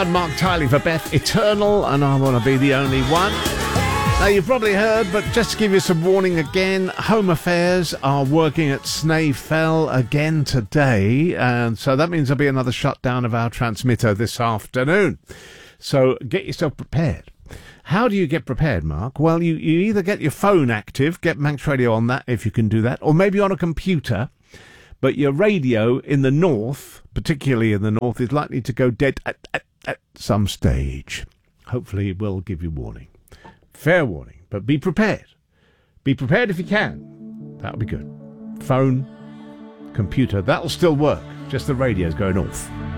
Mark Tiley for Beth Eternal, and I Want to Be the Only One. Now, you've probably heard, but just to give you some warning again, Home Affairs are working at Snae Fell again today, and so that means there'll be another shutdown of our transmitter this afternoon. So get yourself prepared. How do you get prepared, Mark? Well, you either get your phone active, get Manx Radio on that if you can do that, or maybe on a computer, but your radio in the north, particularly in the north, is likely to go dead at some stage. Hopefully we'll give you warning. Fair warning, but be prepared. Be prepared if you can. That'll be good. Phone, computer, that'll still work. Just the radio's going off.